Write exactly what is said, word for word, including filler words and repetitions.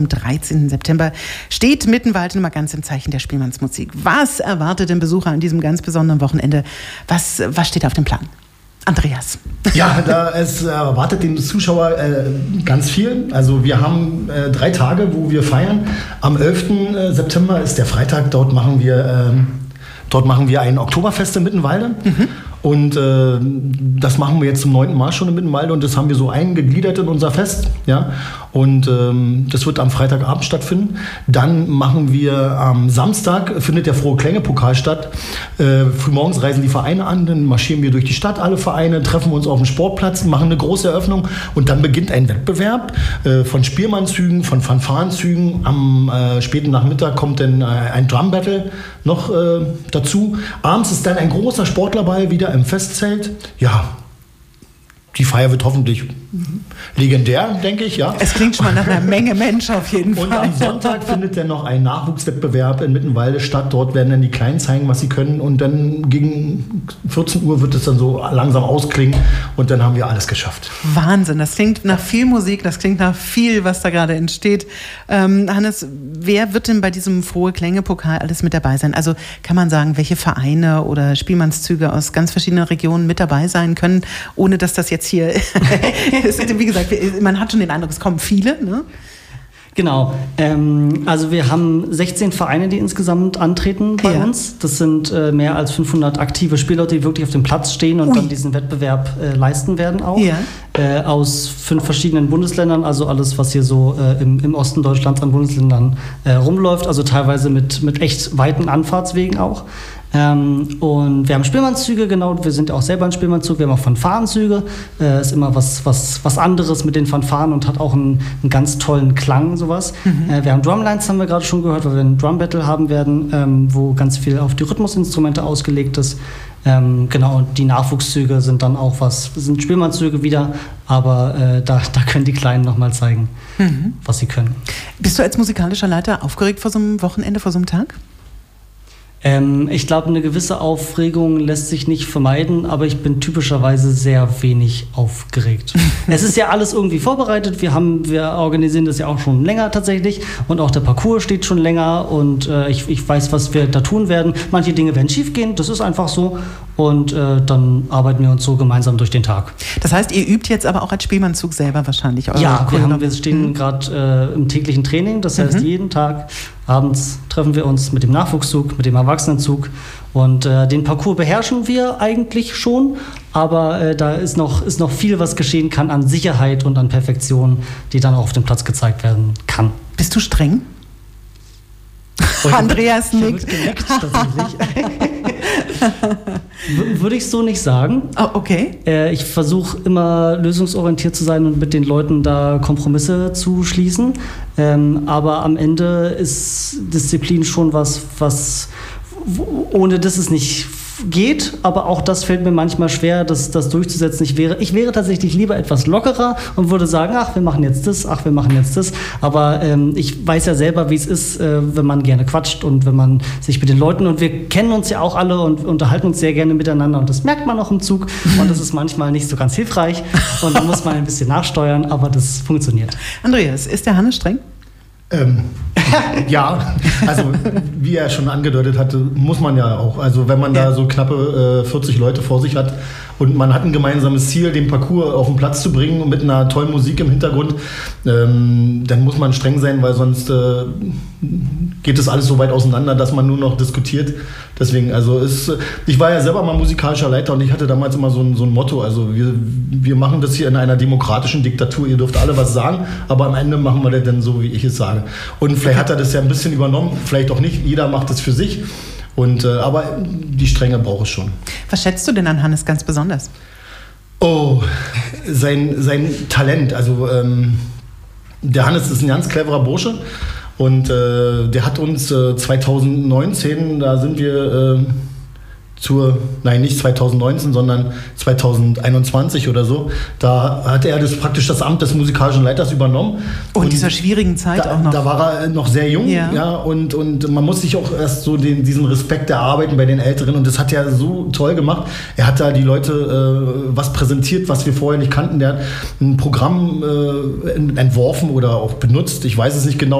Am dreizehnten September steht Mittenwald immer ganz im Zeichen der Spielmannsmusik. Was erwartet den Besucher an diesem ganz besonderen Wochenende? Was, was steht auf dem Plan? Andreas. Ja, da es erwartet den Zuschauer äh, ganz viel. Also wir haben äh, drei Tage, wo wir feiern. Am elften September ist der Freitag. Dort machen wir, äh, dort machen wir ein Oktoberfest in Mittenwalde. Mhm. Und äh, das machen wir jetzt zum neunten Mal schon in Mittenwalde und das haben wir so eingegliedert in unser Fest. Ja? Und ähm, das wird am Freitagabend stattfinden. Dann machen wir am Samstag, findet der Frohe Klänge Pokal statt. Äh, frühmorgens reisen die Vereine an, dann marschieren wir durch die Stadt, alle Vereine, treffen uns auf dem Sportplatz, machen eine große Eröffnung und dann beginnt ein Wettbewerb äh, von Spielmannszügen, von Fanfarenzügen. Am äh, späten Nachmittag kommt dann äh, ein Drum Battle noch äh, dazu. Abends ist dann ein großer Sportlerball wieder im Festzelt. Ja, die Feier wird hoffentlich mhm. legendär, denke ich, ja. Es klingt schon mal nach einer Menge Menschen auf jeden Fall. Und am Sonntag findet dann noch ein Nachwuchswettbewerb in Mittenwalde statt. Dort werden dann die Kleinen zeigen, was sie können. Und dann gegen vierzehn Uhr wird es dann so langsam ausklingen. Und dann haben wir alles geschafft. Wahnsinn, das klingt nach viel Musik, das klingt nach viel, was da gerade entsteht. Ähm, Hannes, wer wird denn bei diesem Frohe Klänge-Pokal alles mit dabei sein? Also kann man sagen, welche Vereine oder Spielmannszüge aus ganz verschiedenen Regionen mit dabei sein können, ohne dass das jetzt hier, wie gesagt, man hat schon den Eindruck, es kommen viele, ne? Genau, ähm, also wir haben sechzehn Vereine, die insgesamt antreten bei ja. uns. Das sind äh, mehr als fünfhundert aktive Spieler, die wirklich auf dem Platz stehen und Ui. dann diesen Wettbewerb äh, leisten werden auch. Ja. Äh, aus fünf verschiedenen Bundesländern, also alles, was hier so äh, im, im Osten Deutschlands an Bundesländern äh, rumläuft, also teilweise mit, mit echt weiten Anfahrtswegen auch. Ähm, und wir haben Spielmannszüge, genau, wir sind auch selber ein Spielmannzug, wir haben auch Fanfarenzüge, äh, ist immer was, was, was anderes mit den Fanfaren und hat auch einen, einen ganz tollen Klang, sowas. Mhm. Äh, wir haben Drumlines, haben wir gerade schon gehört, weil wir ein Drum Battle haben werden, ähm, wo ganz viel auf die Rhythmusinstrumente ausgelegt ist. Ähm, genau, und die Nachwuchszüge sind dann auch was, sind Spielmannszüge wieder, aber äh, da, da können die Kleinen nochmal zeigen, mhm. was sie können. Bist du als musikalischer Leiter aufgeregt vor so einem Wochenende, vor so einem Tag? Ähm, ich glaube, eine gewisse Aufregung lässt sich nicht vermeiden, aber ich bin typischerweise sehr wenig aufgeregt. Es ist ja alles irgendwie vorbereitet. Wir haben, wir organisieren das ja auch schon länger tatsächlich und auch der Parcours steht schon länger und äh, ich, ich weiß, was wir da tun werden. Manche Dinge werden schief gehen, das ist einfach so und äh, dann arbeiten wir uns so gemeinsam durch den Tag. Das heißt, ihr übt jetzt aber auch als Spielmannzug selber wahrscheinlich? Ja, wir, haben, wir stehen mhm. gerade äh, im täglichen Training, das heißt mhm. jeden Tag abends treffen wir uns mit dem Nachwuchszug, mit dem Erwachsenenzug und äh, den Parcours beherrschen wir eigentlich schon, aber äh, da ist noch, ist noch viel, was geschehen kann an Sicherheit und an Perfektion, die dann auch auf dem Platz gezeigt werden kann. Bist du streng? Und Andreas nickt. Genickt, tatsächlich. Würde ich so nicht sagen. Oh, okay. Äh, ich versuche immer lösungsorientiert zu sein und mit den Leuten da Kompromisse zu schließen. Ähm, aber am Ende ist Disziplin schon was, was ohne das es nicht geht, aber auch das fällt mir manchmal schwer, das, das durchzusetzen. Ich wäre, ich wäre tatsächlich lieber etwas lockerer und würde sagen, ach, wir machen jetzt das, ach, wir machen jetzt das. Aber ähm, ich weiß ja selber, wie es ist, äh, wenn man gerne quatscht und wenn man sich mit den Leuten, und wir kennen uns ja auch alle und unterhalten uns sehr gerne miteinander und das merkt man auch im Zug und das ist manchmal nicht so ganz hilfreich und da muss man ein bisschen nachsteuern, aber das funktioniert. Andreas, ist der Hannes streng? Ähm, ja, also wie er schon angedeutet hatte, muss man ja auch. Also wenn man ja. da so knappe äh, vierzig Leute vor sich hat und man hat ein gemeinsames Ziel, den Parcours auf den Platz zu bringen mit einer tollen Musik im Hintergrund, ähm, dann muss man streng sein, weil sonst äh, geht es alles so weit auseinander, dass man nur noch diskutiert. Deswegen, also ist, ich war ja selber mal musikalischer Leiter und ich hatte damals immer so ein, so ein Motto, also wir, wir machen das hier in einer demokratischen Diktatur, ihr dürft alle was sagen, aber am Ende machen wir das dann so, wie ich es sage. Und vielleicht hat er das ja ein bisschen übernommen, vielleicht auch nicht, jeder macht das für sich, und, äh, aber die Strenge braucht es schon. Was schätzt du denn an Hannes ganz besonders? Oh, sein, sein Talent, also ähm, der Hannes ist ein ganz cleverer Bursche. Und äh, der hat uns äh, zwanzig neunzehn, da sind wir äh, zur, nein, nicht zweitausendneunzehn, sondern zweitausendeinundzwanzig oder so. Da hat er das praktisch das Amt des musikalischen Leiters übernommen. Und in dieser schwierigen Zeit da, auch noch. Da war er noch sehr jung, ja, ja und, und man muss sich auch erst so den, diesen Respekt erarbeiten bei den Älteren und das hat er so toll gemacht. Er hat da die Leute äh, was präsentiert, was wir vorher nicht kannten. Der hat ein Programm äh, entworfen oder auch benutzt, ich weiß es nicht genau.